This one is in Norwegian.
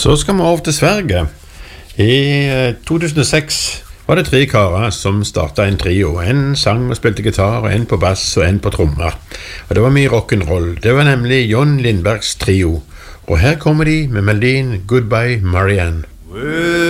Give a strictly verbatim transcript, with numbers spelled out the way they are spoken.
Så skal vi over til Sverige. I to tusen og seks var det tre karer som startet en trio. En sang og spilte gitar, og en på bass og en på trommer. Og det var mye rock'n'roll. Det var nemlig John Lindbergs trio. Og her kommer de med melodien Goodbye Marianne.